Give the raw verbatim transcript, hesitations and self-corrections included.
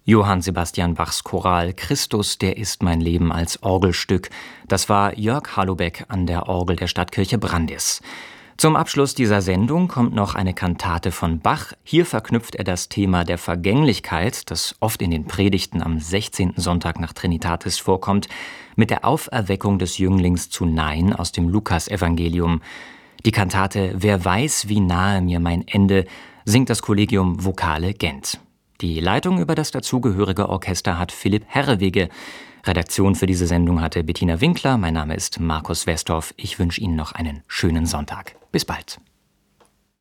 Johann Sebastian Bachs Choral »Christus, der ist mein Leben« als Orgelstück. Das war Jörg Halubeck an der Orgel der Stadtkirche Brandis. Zum Abschluss dieser Sendung kommt noch eine Kantate von Bach. Hier verknüpft er das Thema der Vergänglichkeit, das oft in den Predigten am sechzehnten Sonntag nach Trinitatis vorkommt, mit der Auferweckung des Jünglings zu Nain aus dem Lukasevangelium. Die Kantate »Wer weiß, wie nahe mir mein Ende« singt das Kollegium Vokale Gent. Die Leitung über das dazugehörige Orchester hat Philipp Herrewegge. Redaktion für diese Sendung hatte Bettina Winkler. Mein Name ist Markus Westhoff. Ich wünsche Ihnen noch einen schönen Sonntag. Bis bald.